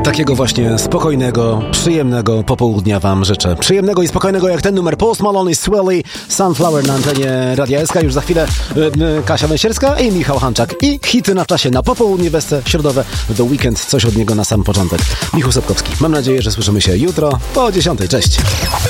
Takiego właśnie spokojnego, przyjemnego popołudnia wam życzę. Przyjemnego i spokojnego jak ten numer Post Malone i Swelly, Sunflower na antenie Radia SK. Już za chwilę Kasia Węsierska i Michał Hanczak. I hity na czasie na popołudnie, wesce środowe, The Weekend, coś od niego na sam początek. Michał Sapkowski. Mam nadzieję, że słyszymy się jutro po 10:00. Cześć.